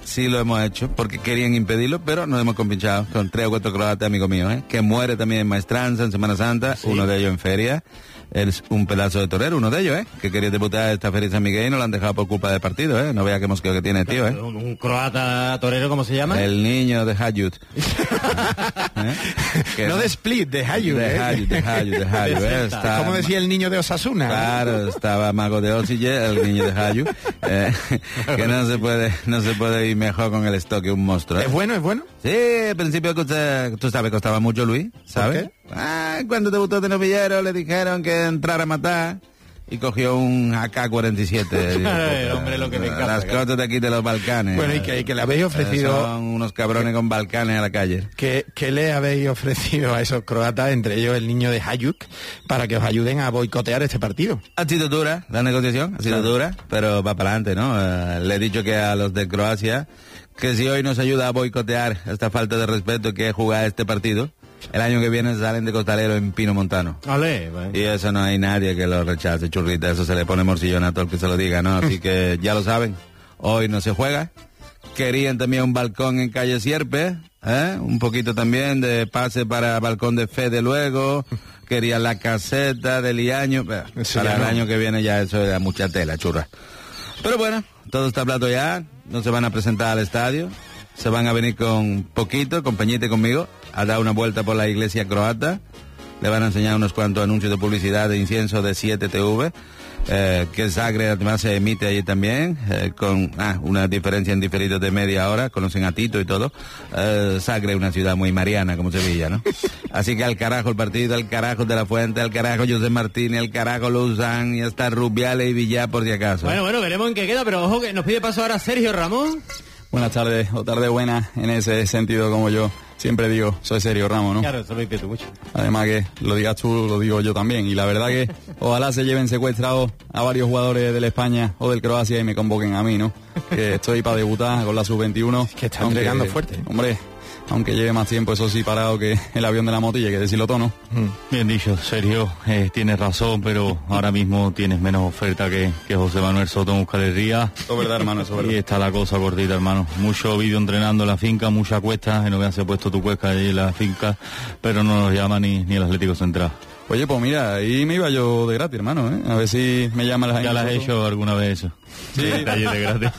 sí lo hemos hecho, porque querían impedirlo, pero nos hemos compinchado con 3 o 4 croatas, amigo mío, que muere también en Maestranza, en Semana Santa, sí. Uno de ellos en feria. Es un pedazo de torero, uno de ellos, que quería debutar esta feria de San Miguel y no lo han dejado por culpa del partido, No vea qué mosqueo que tiene el tío, Un croata torero, ¿cómo se llama? El niño de Hayut. No de Split, de Hayut. De Hayut. ¿Cómo decía el niño de Osasuna? Claro, estaba Mago de Osille, el niño de Hayut. Que no se puede ir mejor con el stock que un monstruo. ¿Es bueno, es bueno? Sí, al principio tú sabes, costaba mucho Luis, ¿sabes? ¿Por qué? Cuando debutó de novillero le dijeron que entrara a matar y cogió un AK-47. Hombre, lo que me encanta. Las cosas de aquí de los Balcanes. Bueno, y que le habéis ofrecido... Son unos cabrones con Balcanes a la calle. ¿Qué le habéis ofrecido a esos croatas, entre ellos el niño de Hayuk, para que os ayuden a boicotear este partido? Ha sido dura la negociación, ha sido dura, pero va para adelante, ¿no? Le he dicho que a los de Croacia que si hoy nos ayuda a boicotear esta falta de respeto que es jugar este partido, el año que viene salen de costalero en Pino Montano. Vale. Y eso no hay nadie que lo rechace, churrita. Eso se le pone morcillón a todo el que se lo diga, ¿no? Así que ya lo saben. Hoy no se juega. Querían también un balcón en calle Sierpe, un poquito también de pase para balcón de Fede luego. Querían la caseta de Liaño. Para el año que viene ya eso era mucha tela, churra. Pero bueno, todo está plato ya. No se van a presentar al estadio. Se van a venir con poquito, con Peñita y conmigo, a dar una vuelta por la iglesia croata. Le van a enseñar unos cuantos anuncios de publicidad de incienso de 7TV, que el Sagre además se emite allí también, con una diferencia en diferido de media hora, conocen a Tito y todo. Sagre es una ciudad muy mariana como Sevilla, ¿no? Así que al carajo el partido, al carajo de la Fuente, al carajo José Martínez, al carajo Luzán y hasta Rubiales y Villar por si acaso. Bueno, veremos en qué queda, pero ojo que nos pide paso ahora Sergio Ramón. Buenas tardes, o tarde buena, en ese sentido, como yo siempre digo, soy Sergio Ramos, ¿no? Claro, eso lo dices tú mucho. Además que lo digas tú, lo digo yo también, y la verdad que ojalá se lleven secuestrados a varios jugadores del España o del Croacia y me convoquen a mí, ¿no? Que estoy para debutar con la Sub-21. Que está entregando fuerte. Hombre, aunque lleve más tiempo, eso sí, parado que el avión de la motilla, que decirlo todo, ¿no? Bien dicho, Sergio, tienes razón, pero ahora mismo tienes menos oferta que José Manuel Soto en Euskal Herria. Eso es verdad, hermano, eso es verdad. Y está la cosa cortita, hermano. Mucho vídeo entrenando en la finca, mucha cuesta, que no vean si ha puesto tu cuesta allí en la finca, pero no nos llama ni el Atlético Central. Oye, pues mira, ahí me iba yo de gratis, hermano, A ver si me llama la gente. ¿Ya las has hecho alguna vez eso? Sí, detalles de gratis.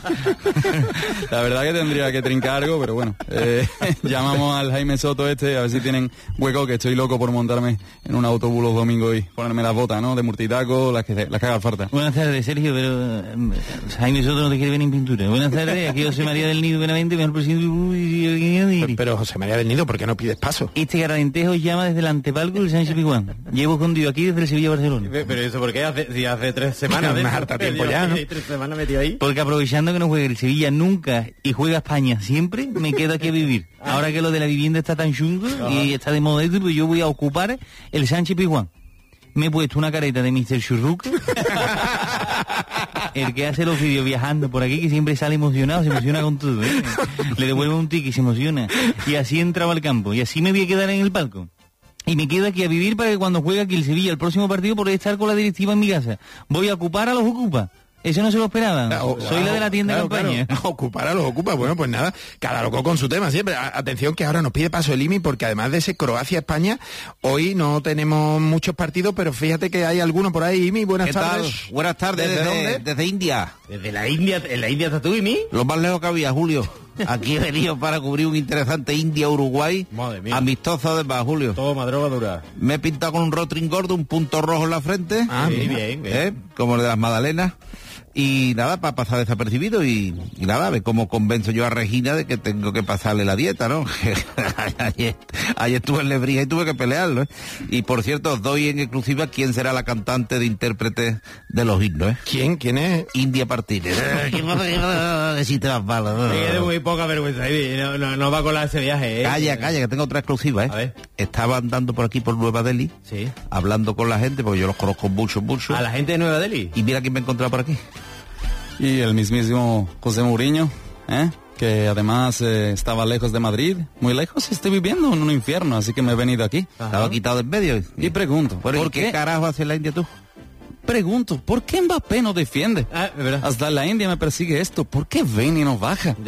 La verdad que tendría que trincar algo, pero bueno, llamamos al Jaime Soto a ver si tienen hueco, que estoy loco por montarme en un autobús los domingos y ponerme las botas, ¿no? De multitaco, las que haga falta. Buenas tardes, Sergio, pero Jaime Soto no te quiere ver en pintura. Buenas tardes, aquí José María del Nido Benavente, mejor presidente. Pero José María del Nido, ¿por qué no pides paso? Este Garadentejo llama desde el antepalco del Sánchez Pizjuán. Llevo escondido aquí desde el Sevilla-Barcelona. Pero eso, ¿por qué? Hace 3 semanas. Más harta tiempo ya, ¿no? 3 semanas metido ahí. Porque aprovechando que no juega el Sevilla nunca y juega España siempre, me quedo aquí a vivir. Ahora que lo de la vivienda está tan chungo y está de moda, pues yo voy a ocupar el Sánchez Pizjuán. Me he puesto una careta de Mr. Churruca, el que hace los vídeos viajando por aquí, que siempre sale emocionado, se emociona con todo, Le devuelve un ticket y se emociona. Y así entraba al campo, y así me voy a quedar en el palco. Y me quedo aquí a vivir para que cuando juegue aquí el Sevilla el próximo partido poder estar con la directiva en mi casa. Voy a ocupar a los ocupa. Eso no se lo esperaban. Soy la de la tienda de campaña. Claro. Ocupar a los ocupa. Bueno, pues nada, cada loco con su tema siempre. Atención que ahora nos pide paso el IMI porque además de ese Croacia-España, hoy no tenemos muchos partidos, pero fíjate que hay alguno por ahí. IMI, buenas tardes. ¿Qué tal? Buenas tardes. ¿Desde dónde? Desde India. ¿Desde la India? ¿En la India estás tú, IMI? Lo más lejos que había, Julio. Aquí he venido para cubrir un interesante India-Uruguay. Madre mía. Amistoso de Baja, Julio. Toma, droga dura. Me he pintado con un rotring gordo, un punto rojo en la frente. Sí, bien. Como el de las magdalenas. Y nada, para pasar desapercibido y nada, a ver cómo convenzo yo a Regina de que tengo que pasarle la dieta, ¿no? ayer estuve en Lebrija y tuve que pelearlo, Y por cierto, os doy en exclusiva quién será la cantante de intérprete de los himnos, ¿Quién es? India Martínez. Si te vas mal. Tiene muy poca vergüenza, no va a colar ese viaje, Calla, que tengo otra exclusiva, A ver. Estaba andando por aquí por Nueva Delhi, Sí. hablando con la gente, porque yo los conozco mucho. ¿A la gente de Nueva Delhi? Y mira quién me he encontrado por aquí. Y el mismísimo José Mourinho, que además estaba lejos de Madrid, muy lejos, estoy viviendo en un infierno, así que me he venido aquí. Estaba quitado del medio. Y pregunto, ¿Por qué carajo hace la India tú? Pregunto, ¿por qué Mbappé no defiende? Es verdad. Hasta la India me persigue esto, ¿por qué ven y no baja? Ya.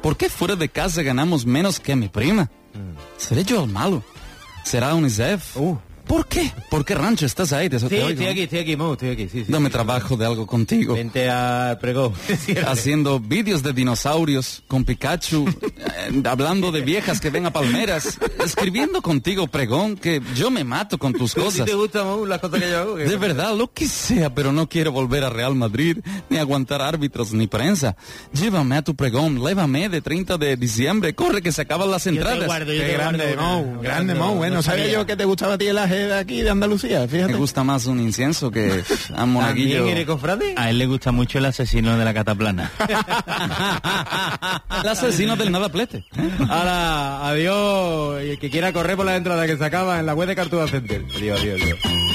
¿Por qué fuera de casa ganamos menos que mi prima? ¿Seré yo el malo? ¿Será UNICEF? ¿Por qué? ¿Por qué, Rancho? ¿Estás ahí? Sí, estoy aquí, Mo, estoy aquí. Sí, Dame trabajo de algo contigo. Vente al pregón. Haciendo vídeos de dinosaurios con Pikachu, hablando de viejas que ven a palmeras, escribiendo contigo pregón, que yo me mato con tus cosas. ¿Sí te gustan, Mo, las cosas que yo hago? De verdad, lo que sea, pero no quiero volver a Real Madrid, ni aguantar árbitros, ni prensa. Llévame a tu pregón, lévame de 30 de diciembre, corre que se acaban las entradas. Qué grande, Mo, grande, Mo. Bueno, sabía yo que te gustaba a ti el aje de aquí de Andalucía, fíjate. Me gusta más un incienso que a monaguillo. ¿También eres cofrade? A él le gusta mucho el asesino de la cataplana. El asesino del nadaplete. Ahora, adiós. Y el que quiera correr por la entrada que se acaba en la web de Cartuja Center. Adiós.